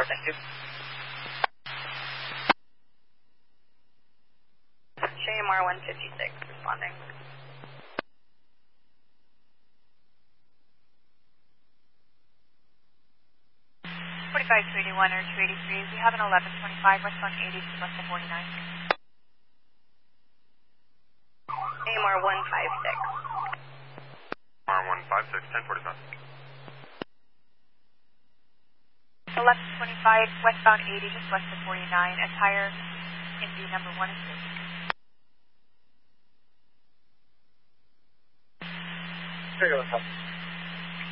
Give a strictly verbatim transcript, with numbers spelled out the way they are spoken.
thank you. J M R one fifty-six, responding. forty-five two eighty-one or two eighty-three, we have an eleven twenty-five westbound eighty to west of forty-nine. A M R one fifty-six. R one fifty-six, ten forty-five. eleven twenty-five westbound eighty just west of forty-nine, attire in B number one and two. Here you go.